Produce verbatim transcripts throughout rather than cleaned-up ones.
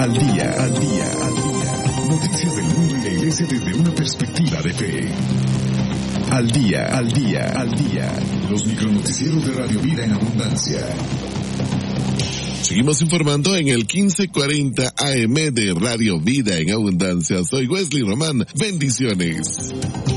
Al día, al día, al día. Noticias del mundo y la iglesia desde una perspectiva de fe. Al día, al día, al día. Los micronoticieros de Radio Vida en Abundancia. Seguimos informando en el quince cuarenta A M de Radio Vida en Abundancia. Soy Wesley Román. Bendiciones.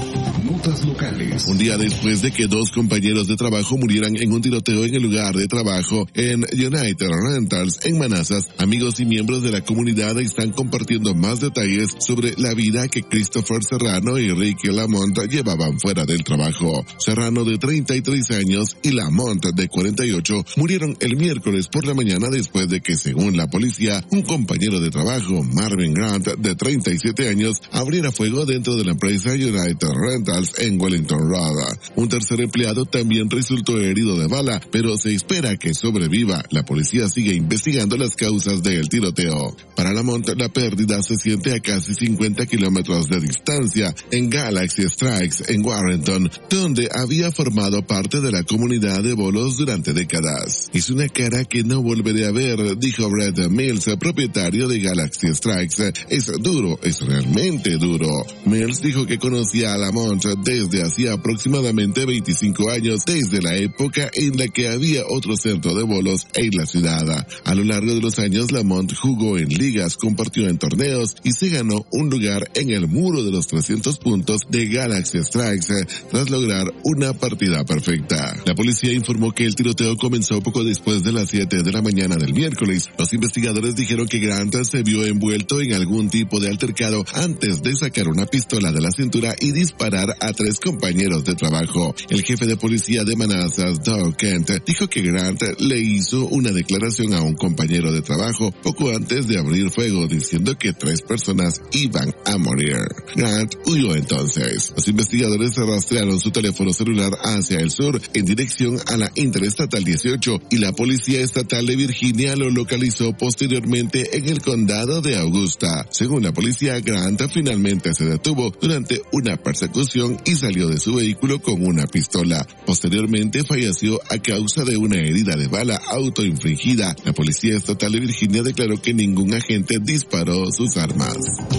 Notas locales. Un día después de que dos compañeros de trabajo murieran en un tiroteo en el lugar de trabajo en United Rentals en Manassas, amigos y miembros de la comunidad están compartiendo más detalles sobre la vida que Christopher Serrano y Ricky Lamont llevaban fuera del trabajo. Serrano, de treinta y tres años, y Lamont, de cuarenta y ocho, murieron el miércoles por la mañana después de que, según la policía, un compañero de trabajo, Marvin Grant, de treinta y siete años, abriera fuego dentro de la empresa United Rentals en Wellington Road. Un tercer empleado también resultó herido de bala, pero se espera que sobreviva. La policía sigue investigando las causas del tiroteo. Para Lamont, la pérdida se siente a casi cincuenta kilómetros de distancia, en Galaxy Strikes, en Warrenton, donde había formado parte de la comunidad de bolos durante décadas. Es una cara que no volveré a ver, dijo Brett Mills, propietario de Galaxy Strikes. Es duro, es realmente duro. Mills dijo que conocía a Lamont desde hacía aproximadamente veinticinco años, desde la época en la que había otro centro de bolos en la ciudad. A lo largo de los años, Lamont jugó en ligas, compartió en torneos y se ganó un lugar en el muro de los trescientos puntos de Galaxy Strikes tras lograr una partida perfecta. La policía informó que el tiroteo comenzó poco después de las siete de la mañana del miércoles. Los investigadores dijeron que Grant se vio envuelto en algún tipo de altercado antes de sacar una pistola de la cintura y disparar a tres compañeros de trabajo. El jefe de policía de Manassas, Doug Kent, dijo que Grant le hizo una declaración a un compañero de trabajo poco antes de abrir fuego, diciendo que tres personas iban a morir. Grant huyó entonces. Los investigadores rastrearon su teléfono celular hacia el sur en dirección a la Interestatal dieciocho y la Policía Estatal de Virginia lo localizó posteriormente en el condado de Augusta. Según la policía, Grant finalmente se detuvo durante una persecución y salió de su vehículo con una pistola. Posteriormente falleció a causa de una herida de bala autoinfligida. La Policía Estatal de Virginia declaró que ningún agente disparó sus armas.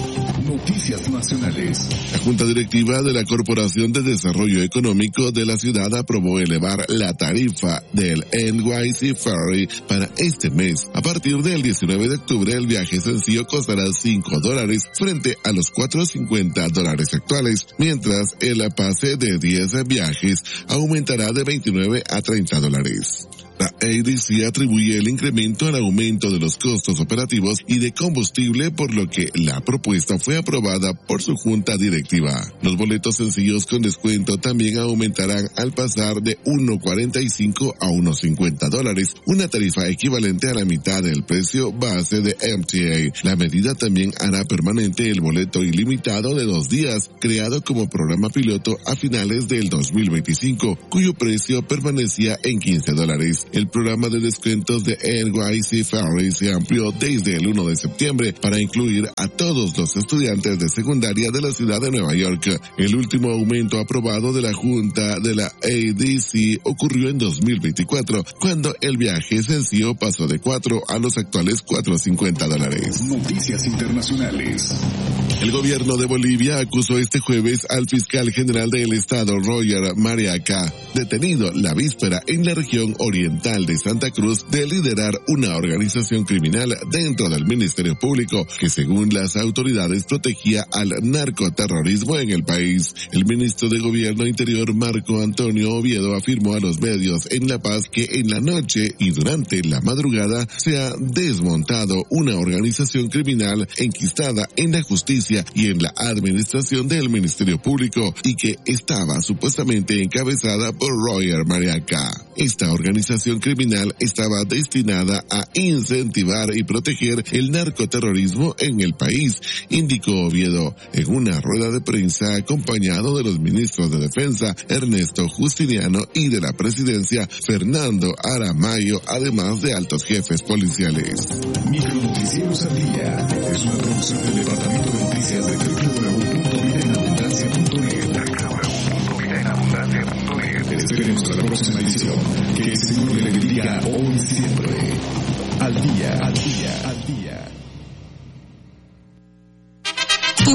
Noticias nacionales. La Junta Directiva de la Corporación de Desarrollo Económico de la ciudad aprobó elevar la tarifa del N Y C Ferry para este mes. A partir del diecinueve de octubre, el viaje sencillo costará cinco dólares frente a los cuatro cincuenta dólares actuales, mientras el pase de diez viajes aumentará de veintinueve a treinta dólares. La A D C atribuye el incremento al aumento de los costos operativos y de combustible, por lo que la propuesta fue aprobada por su junta directiva. Los boletos sencillos con descuento también aumentarán al pasar de uno cuarenta y cinco a uno cincuenta dólares, una tarifa equivalente a la mitad del precio base de M T A. La medida también hará permanente el boleto ilimitado de dos días, creado como programa piloto a finales del dos mil veinticinco, cuyo precio permanecía en quince dólares. El programa de descuentos de N Y C Ferry se amplió desde el uno de septiembre para incluir a todos los estudiantes de secundaria de la ciudad de Nueva York. El último aumento aprobado de la Junta de la A D C ocurrió en dos mil veinticuatro, cuando el viaje sencillo pasó de cuatro a los actuales cuatro cincuenta dólares. Noticias internacionales. El gobierno de Bolivia acusó este jueves al fiscal general del estado, Roger Mariaca, detenido la víspera en la región oriental de Santa Cruz, de liderar una organización criminal dentro del Ministerio Público que, según las autoridades, protegía al narcoterrorismo en el país. El ministro de Gobierno Interior, Marco Antonio Oviedo, afirmó a los medios en La Paz que en la noche y durante la madrugada se ha desmontado una organización criminal enquistada en la justicia y en la administración del Ministerio Público y que estaba supuestamente encabezada por Roger Mariaca. Esta organización criminal estaba destinada a incentivar y proteger el narcoterrorismo en el país, indicó Oviedo en una rueda de prensa acompañado de los ministros de Defensa, Ernesto Justiniano, y de la Presidencia, Fernando Aramayo, además de altos jefes policiales. Micronoticieros al día es una producción del Departamento de Noticias de doble u doble u doble u punto vida en abundancia punto net. doble u doble u doble u punto vida en abundancia punto net. Esperemos hasta la próxima edición. Que el Señor le bendiga hoy y siempre. Al día, al día, al día.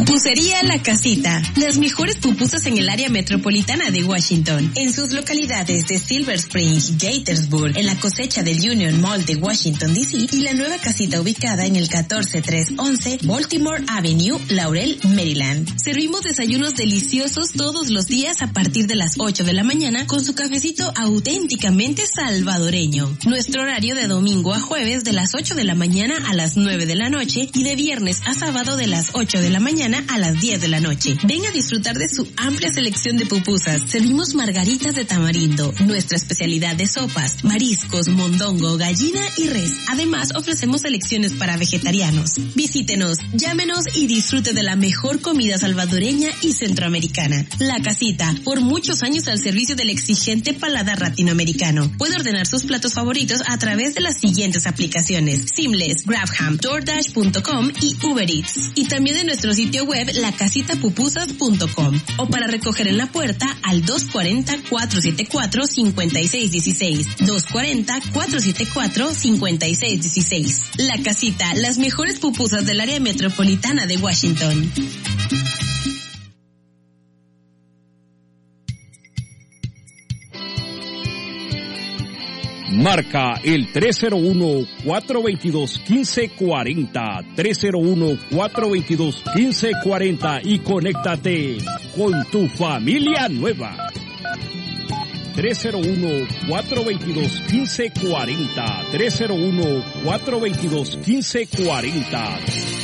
Pupusería La Casita. Las mejores pupusas en el área metropolitana de Washington. En sus localidades de Silver Spring, Gaithersburg, en la cosecha del Union Mall de Washington, D C y la nueva casita ubicada en el catorce tres once Baltimore Avenue, Laurel, Maryland. Servimos desayunos deliciosos todos los días a partir de las ocho de la mañana con su cafecito auténticamente salvadoreño. Nuestro horario de domingo a jueves de las ocho de la mañana a las nueve de la noche y de viernes a sábado de las ocho de la mañana a las diez de la noche. Ven a disfrutar de su amplia selección de pupusas. Servimos margaritas de tamarindo, nuestra especialidad de sopas, mariscos, mondongo, gallina y res. Además, ofrecemos selecciones para vegetarianos. Visítenos, llámenos y disfrute de la mejor comida salvadoreña y centroamericana. La Casita, por muchos años al servicio del exigente paladar latinoamericano. Puede ordenar sus platos favoritos a través de las siguientes aplicaciones: Seamless, Grabham, DoorDash punto com y Uber Eats. Y también en nuestro sitio web la casita pupusas punto com o para recoger en la puerta al dos cuatro cero, cuatro siete cuatro, cinco seis uno seis, dos cuatro cero, cuatro siete cuatro, cinco seis uno seis. La Casita, las mejores pupusas del área metropolitana de Washington. Marca el tres cero uno, cuatro dos dos, uno cinco cuatro cero, tres cero uno, cuatro dos dos, uno cinco cuatro cero y conéctate con tu familia nueva. tres cero uno, cuatro dos dos, uno cinco cuatro cero, tres cero uno, cuatro dos dos, uno cinco cuatro cero.